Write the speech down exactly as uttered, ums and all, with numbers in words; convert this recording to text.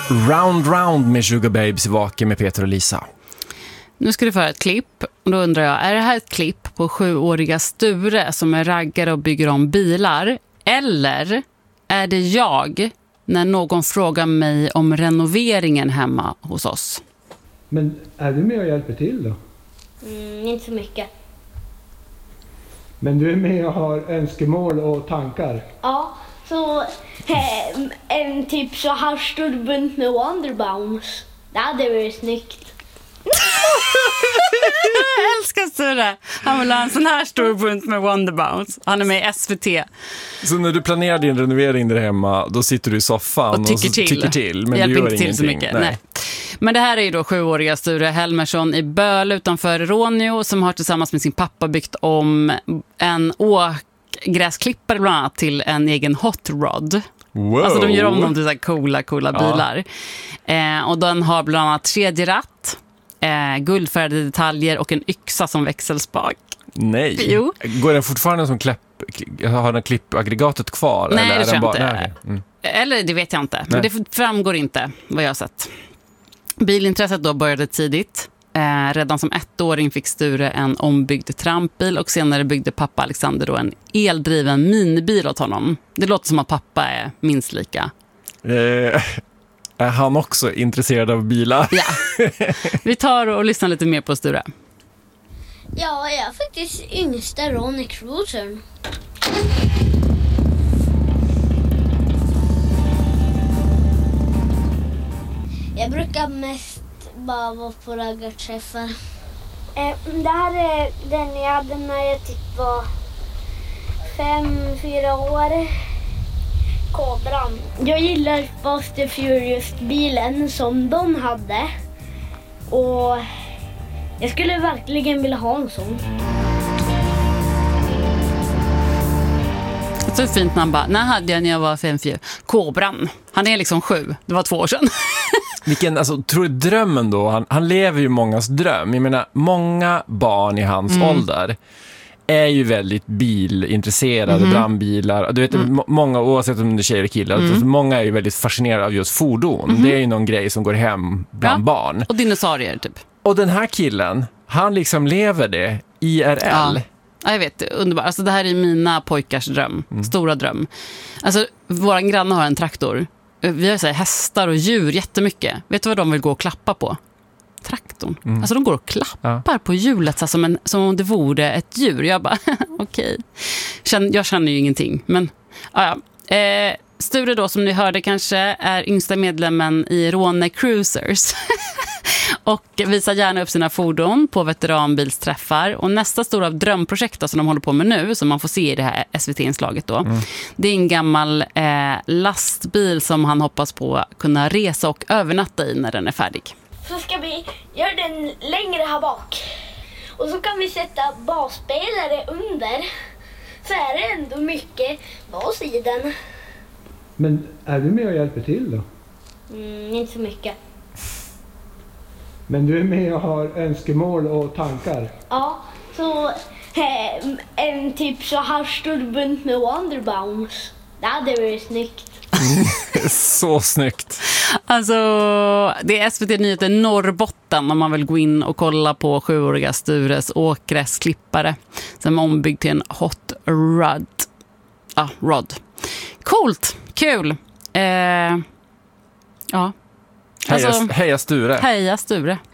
Round Round med Sugar Babes i Vaken med Peter och Lisa. Nu ska du få ett klipp. Och då undrar jag, är det här ett klipp på sjuåriga Sture som är raggare och bygger om bilar? Eller är det jag när någon frågar mig om renoveringen hemma hos oss? Men är du med och hjälper till då? Mm, inte så mycket. Men du är med och har önskemål och tankar? Ja, så eh, en typ så här stor bunt med Wonderbounce. Det hade varit snyggt. Jag älskar Sture. Han vill ha en sån här stor bunt med Wonderbounce. Han är med i S V T. Så när du planerar din renovering där hemma, då sitter du i soffan och tycker och till. tycker till men Hjälper du gör inte till ingenting. så mycket. Nej. Nej. Men det här är ju då sjuåriga Sture Helmersson i Böl utanför Råneå som har tillsammans med sin pappa byggt om en åkgräsklippare bland annat till en egen hot rod. Wow. Alltså de gör om dem till så här coola, coola Ja. bilar. Eh, och den har bland annat kedjeratt, eh, guldfärgade detaljer och en yxa som växelspak. Nej. Jo. Går den fortfarande som klipp, har den klippaggregatet kvar? Nej, eller det är tror den jag bara... inte. Nej, okay. mm. Eller det vet jag inte. Men det framgår inte vad jag har sett. Bilintresset då började tidigt. Eh, redan som ettåring fick Sture en ombyggd trampbil och senare byggde pappa Alexander då en eldriven minibil åt honom. Det låter som att pappa är minst lika. Eh, är han också intresserad av bilar? Ja. Vi tar och lyssnar lite mer på Sture. Ja, jag är faktiskt yngsta Ronny Cruiser. Jag brukar mest bara vara på raggarträffar. Eh, det här är den jag hade när jag typ var fem, fyra år. Kobran. Jag gillar Fast and Furious-bilen som de hade. Och jag skulle verkligen vilja ha en sån. Så fint när han bara, när hade jag när jag var fem, fyra? Kobran. Han är liksom sju. Det var två år sedan. Vilken, alltså, tror du drömmen då? Han, han lever ju mångas dröm. Jag menar, många barn i hans mm. ålder är ju väldigt bilintresserade, mm. brandbilar. Du vet, mm. många, oavsett om det är tjejer eller killar, mm. många är ju väldigt fascinerade av just fordon. Mm. Det är ju någon grej som går hem bland ja. barn. Och dinosaurier typ. Och den här killen, han liksom lever det I R L. Ja. Ja, jag vet, underbart. Alltså det här är mina pojkars dröm, mm. stora dröm. Alltså, våran granne har en traktor. Vi har så här, hästar och djur jättemycket. Vet du vad de vill gå och klappa på? Traktorn. Mm. Alltså de går och klappar ja. på hjulet så som, en, som om det vore ett djur. Jag bara, okej. Okay. Jag känner ju ingenting. Men, ja, ja. Eh, Sture då, som ni hörde kanske, är yngsta medlemmen i Råne Cruisers. Och visar gärna upp sina fordon på veteranbilsträffar. Och nästa stora drömprojekt då, som de håller på med nu, som man får se i det här S V T-inslaget då, mm. det är en gammal eh, lastbil som han hoppas på kunna resa och övernatta i när den är färdig. Så ska vi göra den längre här bak. Och så kan vi sätta basspelare under. Så är det ändå mycket bas i den. Men är du med och hjälper till då? Mm, inte så mycket. Men du är med och har önskemål och tankar? Ja, så eh, en typ så här stor bunt med Wonderbounce. Det hade varit snyggt. Så snyggt. Alltså, det är S V T-nyheter Norrbotten om man vill gå in och kolla på sjuåriga Stures åkgräsklippare som är ombyggd till en hot rod. Ja, ah, rod. Coolt, kul. Eh, ja. Heja, alltså, heja Sture. Heja Sture.